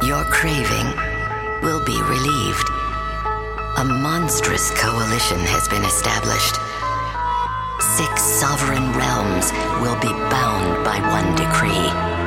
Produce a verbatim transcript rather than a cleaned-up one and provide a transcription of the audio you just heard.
Your craving will be relieved. A monstrous coalition has been established. Six sovereign realms will be bound by one decree.